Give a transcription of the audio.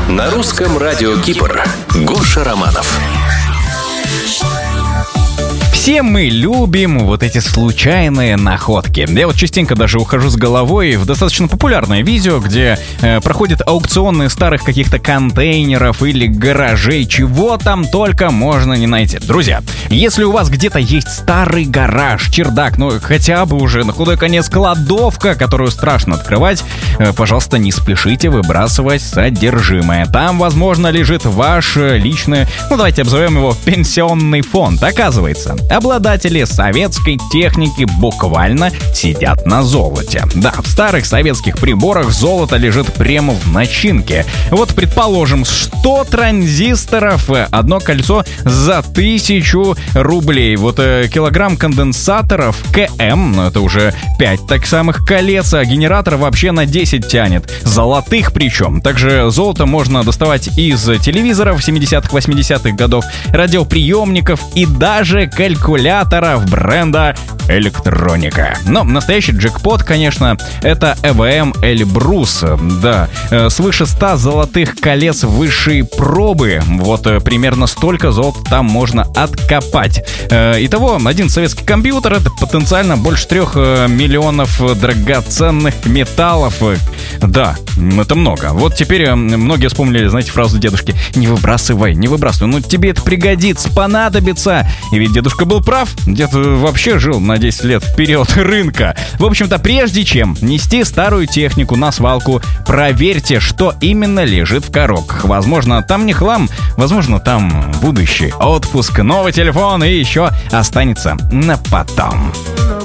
На русском радио Кипр. Гоша Романов. Все мы любим вот эти случайные находки. Я вот частенько даже ухожу с головой в достаточно популярное видео, где проходят аукционы старых каких-то контейнеров или гаражей, чего там только можно не найти. Друзья, если у вас где-то есть старый гараж, чердак, ну хотя бы уже на худой конец кладовка, которую страшно открывать, пожалуйста, не спешите выбрасывать содержимое. Там, возможно, лежит ваш личный, давайте обзовем его пенсионный фонд. Оказывается, обладатели советской техники буквально сидят на золоте. Да, в старых советских приборах золото лежит прямо в начинке. Вот, предположим, 100 транзисторов, одно кольцо за 1000 рублей. Вот килограмм конденсаторов КМ, это уже 5 так самых колец, а генератор вообще на 10 тянет. Золотых причем. Также золото можно доставать из телевизоров 70-х, 80-х годов, радиоприемников и даже калькуляторов бренда Электроника. Но настоящий джекпот, конечно, это ЭВМ Эльбрус. Да, свыше 100 золотых колец высшей пробы. Вот примерно столько золота там можно откопать. Итого, один советский компьютер — это потенциально больше 3 миллионов драгоценных металлов. Да, это много. Вот теперь многие вспомнили, знаете, фразу дедушки: «Не выбрасывай, не выбрасывай, ну тебе это пригодится, понадобится». И ведь дедушка был прав, дед вообще жил на 10 лет вперед рынка. В общем-то, прежде чем нести старую технику на свалку, проверьте, что именно лежит в коробках. Возможно, там не хлам, возможно, там будущий отпуск, новый телефон и еще останется на потом.